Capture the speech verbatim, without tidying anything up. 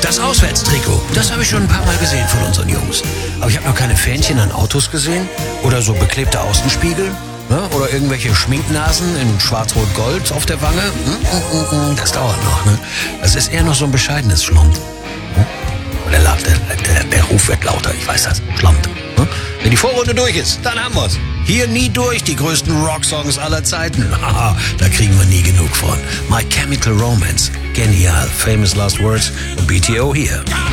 Das Auswärtstrikot, das habe ich schon ein paar Mal gesehen von unseren Jungs. Aber ich habe noch keine Fähnchen an Autos gesehen oder so beklebte Außenspiegel. Ne? Oder irgendwelche Schminknasen in Schwarz-Rot-Gold auf der Wange. Das dauert noch. Ne? Das ist eher noch so ein bescheidenes Schlund. Der, der, der, der Ruf wird lauter, ich weiß das. Schlund. Ne? Wenn die Vorrunde durch ist, dann haben wir's. Hier nie durch, die größten Rocksongs aller Zeiten. Haha, da kriegen wir nie genug von. My Chemical Romance, genial, Famous Last Words und B T O hier.